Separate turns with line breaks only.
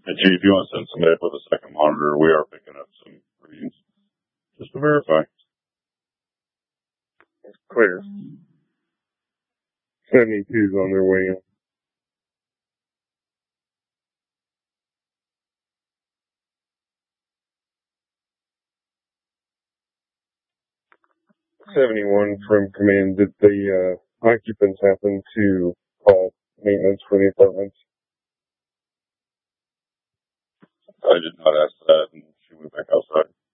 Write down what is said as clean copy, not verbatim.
And Chief, if you want to send somebody up with a second monitor, we are picking up some readings just to verify.
It's clear. 72's on their way in. $71 from command. Did the occupants happen to call maintenance for the apartments?
I did not ask that, and she went back outside.